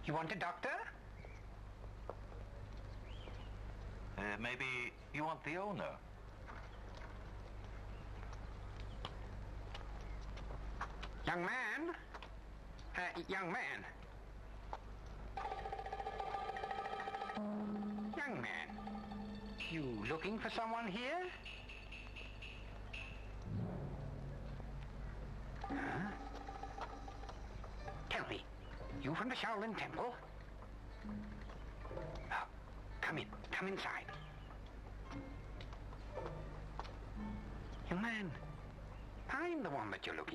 You want a doctor? Maybe you want the owner. Young man? Young man. Young man. You looking for someone here? Huh? Tell me, you from the Shaolin Temple? Oh, come in. Come inside. Young man, I'm the one that you're looking